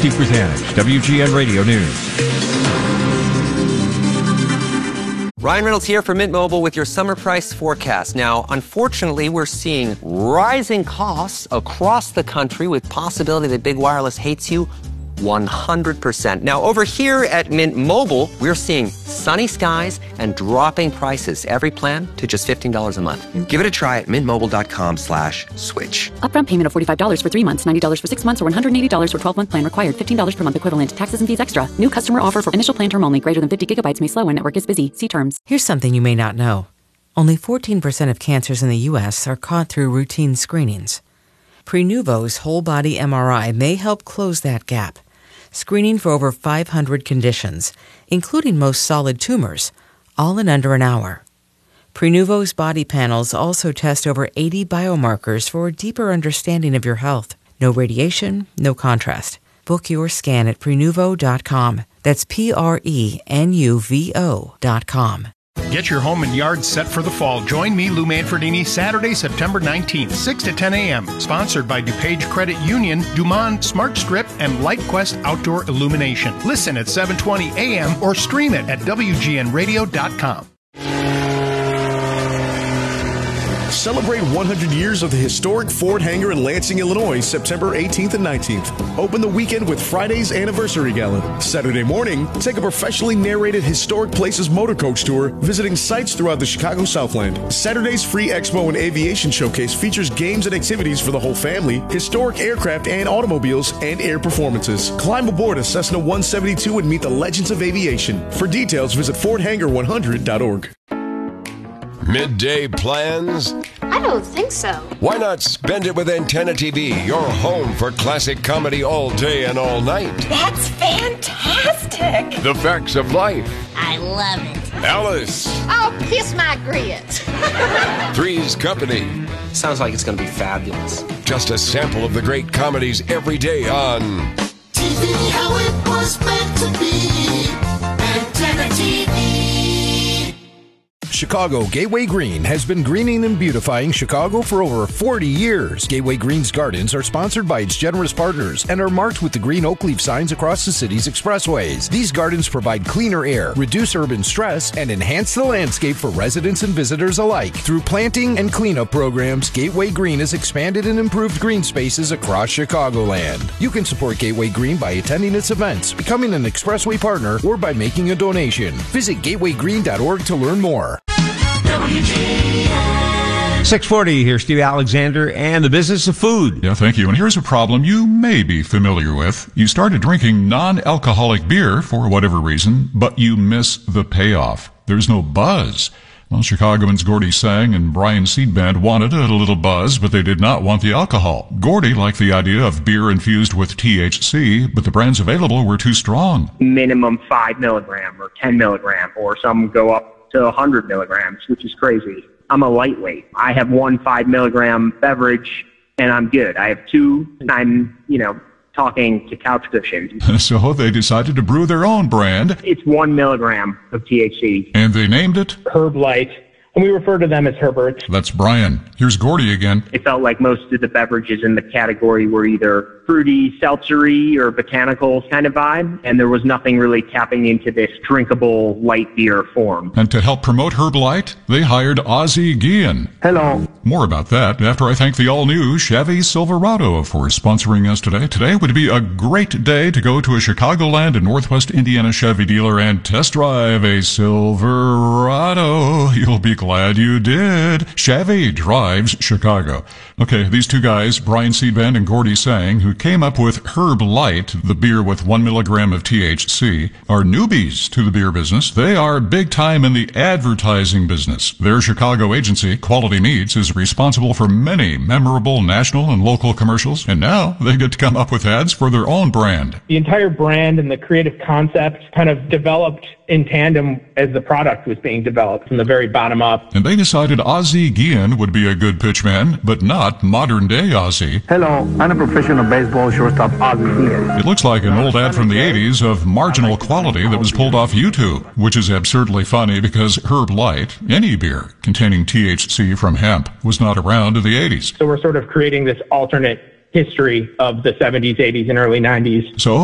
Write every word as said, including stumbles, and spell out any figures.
Steve Krutanich, W G N Radio News. Ryan Reynolds here for Mint Mobile with your summer price forecast. Now, unfortunately, we're seeing rising costs across the country with possibility that big wireless hates you one hundred percent. Now, over here at Mint Mobile, we're seeing sunny skies and dropping prices. Every plan to just fifteen dollars a month. Give it a try at mintmobile.com slash switch. Upfront payment of forty-five dollars for three months, ninety dollars for six months, or one hundred eighty dollars for twelve-month plan required. fifteen dollars per month equivalent. Taxes and fees extra. New customer offer for initial plan term only. Greater than fifty gigabytes may slow when network is busy. See terms. Here's something you may not know. Only fourteen percent of cancers in the U S are caught through routine screenings. Prenuvo's whole body M R I may help close that gap, screening for over five hundred conditions, including most solid tumors, all in under an hour. Prenuvo's body panels also test over eighty biomarkers for a deeper understanding of your health. No radiation, no contrast. Book your scan at prenuvo dot com. That's P R E N U V O dot com. Get your home and yard set for the fall. Join me, Lou Manfredini, Saturday, September nineteenth, six to ten a.m. Sponsored by DuPage Credit Union, Dumont Smart Strip, and LightQuest Outdoor Illumination. Listen at seven twenty a.m. or stream it at W G N radio dot com. Celebrate one hundred years of the historic Ford Hangar in Lansing, Illinois, September eighteenth and nineteenth. Open the weekend with Friday's Anniversary Gala. Saturday morning, take a professionally narrated Historic Places motor coach tour, visiting sites throughout the Chicago Southland. Saturday's free Expo and Aviation Showcase features games and activities for the whole family, historic aircraft and automobiles, and air performances. Climb aboard a Cessna one seventy-two and meet the legends of aviation. For details, visit ford hangar one hundred dot org. Midday plans? I don't think so. Why not spend it with Antenna T V, your home for classic comedy all day and all night? That's fantastic. The Facts of Life. I love it. Alice. Oh, kiss my grits. Three's Company. Sounds like it's going to be fabulous. Just a sample of the great comedies every day on T V, how it was meant to be. Antenna T V. Chicago Gateway Green has been greening and beautifying Chicago for over forty years. Gateway Green's gardens are sponsored by its generous partners and are marked with the green oak leaf signs across the city's expressways. These gardens provide cleaner air, reduce urban stress, and enhance the landscape for residents and visitors alike. Through planting and cleanup programs, Gateway Green has expanded and improved green spaces across Chicagoland. You can support Gateway Green by attending its events, becoming an expressway partner, or by making a donation. Visit gateway green dot org to learn more. six forty, here's Steve Alexander and the business of food. Yeah, thank you. And here's a problem you may be familiar with. You started drinking non-alcoholic beer for whatever reason, but you miss the payoff. There's no buzz. Well, Chicagoans Gordy Sang and Brian Seedband wanted a little buzz, but they did not want the alcohol. Gordy liked the idea of beer infused with T H C, but the brands available were too strong. Minimum five milligram or ten milligram, or some go up to one hundred milligrams, which is crazy. I'm a lightweight. I have one five milligram beverage and I'm good. I have two and I'm, you know, talking to couch cushions. So they decided to brew their own brand. It's one milligram of T H C. And they named it Herb Light. And we refer to them as Herberts. That's Brian. Here's Gordy again. It felt like most of the beverages in the category were either fruity, seltzery, or botanical kind of vibe, and there was nothing really tapping into this drinkable light beer form. And to help promote Herb Light, they hired Ozzie Guillen. Hello. More about that after I thank the all-new Chevy Silverado for sponsoring us today. Today would be a great day to go to a Chicagoland and Northwest Indiana Chevy dealer and test drive a Silverado. You'll be glad you did. Chevy drives Chicago. Okay, these two guys, Brian Seedband and Gordy Sang, who came up with Herb Light, the beer with one milligram of T H C, are newbies to the beer business. They are big time in the advertising business. Their Chicago agency, Quality Meats, is responsible for many memorable national and local commercials, and now they get to come up with ads for their own brand. The entire brand and the creative concept kind of developed in tandem as the product was being developed from the very bottom up. And they decided Ozzie Guillen would be a good pitchman, but not modern-day Ozzie. Hello, I'm a professional baseball shortstop, Ozzie Guillen. It looks like an old ad from the eighties of marginal quality that was pulled off YouTube, which is absurdly funny because Herb Light, any beer containing T H C from hemp, was not around in the eighties. So we're sort of creating this alternate history of the seventies, eighties, and early nineties. So